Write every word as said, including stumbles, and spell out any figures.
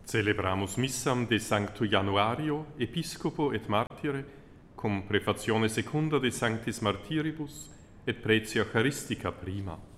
Celebramus missam de Sancto Januario, episcopo et martire, cum prefazione secunda de Sanctis Martiribus et praetio Eucharistica prima.